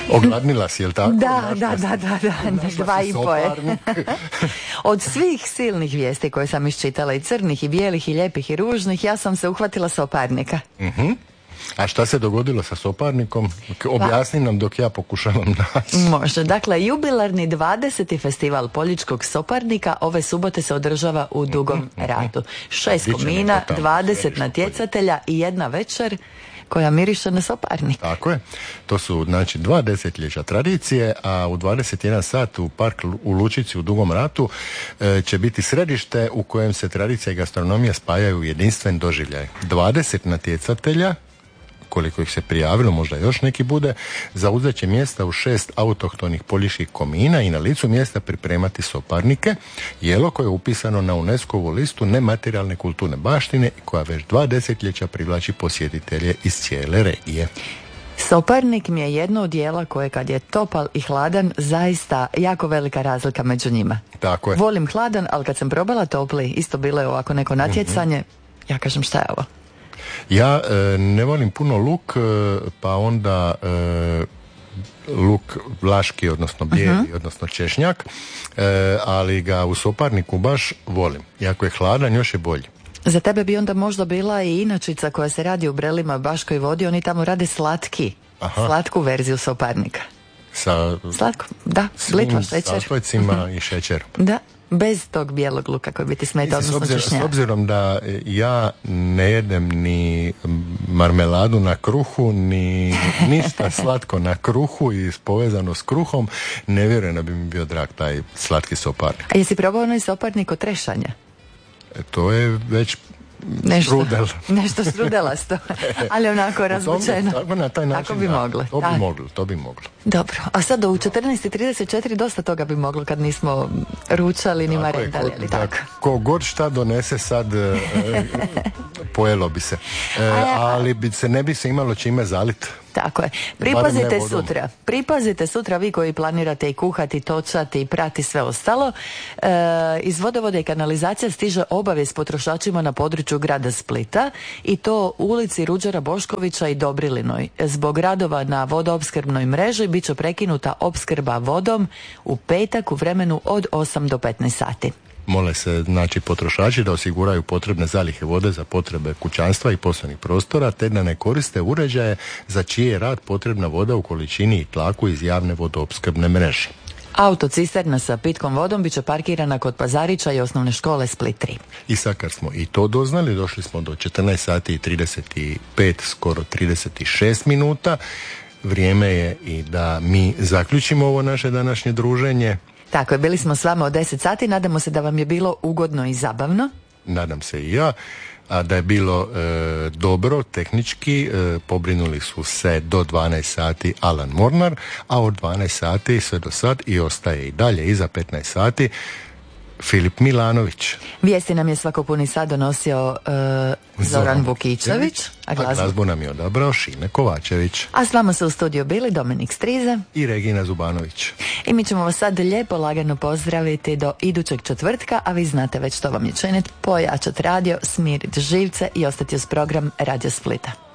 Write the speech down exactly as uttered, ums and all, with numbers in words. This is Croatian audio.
Ogladnila si, jel tako? Da, da, da, da, da, dva i po je. Od svih silnih vijesti koje sam iščitala, i crnih, i bijelih, i lijepih, i ružnih, ja sam se uhvatila soparnika. Mhm. A šta se dogodilo sa soparnikom? Objasni nam dok ja pokušavam naći. Može. Dakle, jubilarni dvadeseti festival Poljičkog soparnika ove subote se održava u Dugom Ratu. Šest komina, dvadeset natjecatelja i jedna večer koja miriše na soparnik. Tako je. To su, znači, dva desetljeća tradicije, a u dvadeset jedan sat u park u Lučici u Dugom Ratu e, će biti središte u kojem se tradicija i gastronomija spajaju u jedinstven doživljaj. dvadeset natjecatelja, koliko ih se prijavilo, možda još neki bude, zauzet će mjesta u šest autohtonih poljiških komina i na licu mjesta pripremati soparnike, jelo koje je upisano na UNESCO-vu listu nematerijalne kulturne baštine i koja već dva desetljeća privlači posjetitelje iz cijele regije. Soparnik mi je jedno od jela koje kad je topal i hladan, zaista jako velika razlika među njima. Tako je. Volim hladan, ali kad sam probala topli, isto bilo je ovako neko natjecanje, mm-hmm. ja kažem šta je ovo? Ja e, ne volim puno luk, e, pa onda e, luk vlaški, odnosno bijeli, uh-huh. odnosno češnjak, e, ali ga u soparniku baš volim. I ako je hladan, još je bolji. Za tebe bi onda možda bila i inačica koja se radi u Brelima, Baškoj Vodi, oni tamo rade slatki, Aha. slatku verziju soparnika. Sa Slatko, da, blitva, šećer. Sastojcima uh-huh. i šećerom. Da. Bez tog bijelog luka koji bi ti smetao, odnosno obzir, češnjak. S obzirom da ja ne jedem ni marmeladu na kruhu, ni ništa slatko na kruhu i povezano s kruhom, ne vjerujem da bi mi bio drag taj slatki soparnik. A jesi probao onaj soparnik od trešanja? E, to je već nešto, strudel. Nešto strudelasto, ali onako razvučeno. Tako, na taj način, tako bi da, moglo. To bi moglo, to bi moglo. Dobro, a sad u četrnaest i trideset četiri dosta toga bi moglo kad nismo ručali ni marendali, ali tako. Ko god šta donese sad e, pojelo bi se. E, ali bi se, ne bi se imalo čime zalit. Tako je. Pripazite sutra. Pripazite sutra vi koji planirate i kuhati, točati i prati sve ostalo. E, iz vodovoda i kanalizacija stiže obavijest potrošačima na području grada Splita i to u ulici Ruđera Boškovića i Dobrilinoj. Zbog radova na vodoopskrbnoj mreži bit će prekinuta opskrba vodom u petak u vremenu od osam do petnaest sati. Mole se, znači, potrošači da osiguraju potrebne zalihe vode za potrebe kućanstva i poslovnih prostora, te da ne koriste uređaje za čiji je rad potrebna voda u količini i tlaku iz javne vodoopskrbne mreže. Autocisterna sa pitkom vodom bit će parkirana kod Pazarića i osnovne škole Split tri. I sad kad smo i to doznali, došli smo do četrnaest sati i trideset pet, skoro trideset šest minuta. Vrijeme je i da mi zaključimo ovo naše današnje druženje. Tako je, bili smo s vama od deset sati, nadamo se da vam je bilo ugodno i zabavno. Nadam se i ja, a da je bilo e, dobro, tehnički, e, pobrinuli su se do dvanaest sati Alan Mornar, a od dvanaest sati sve do sad i ostaje i dalje iza petnaest sati Filip Milanović. Vijesti nam je svako puni sat donosio uh, Zoran, Zoran Vukičević, a glazbu... a glazbu nam je odabrao Šime Kovačević. A s vama su u studiju bili Dominik Strize i Regina Zubanović. I mi ćemo vas sad lijepo lagano pozdraviti do idućeg četvrtka, a vi znate već što vam je činiti: pojačat radio, smirit živce i ostati uz program Radio Splita.